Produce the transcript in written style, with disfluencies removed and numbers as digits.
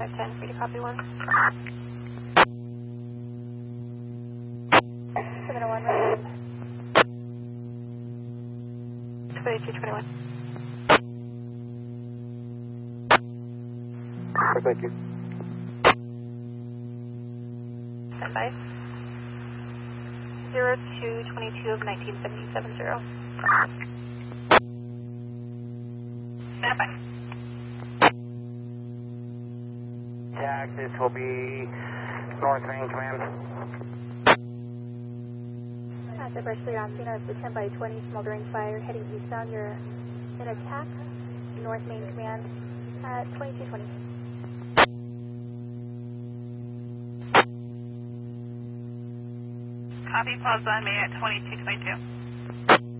510, free to copy 1. 701, right? 2221. Thank you. Stand by. 0222 of 1970. Stand by. Tax, this will be North Main Command. As a freshly on scene of the 10 by 20 smoldering fire heading eastbound, you're in attack, North Main Command at 2220. Copy, pause on me at 2222.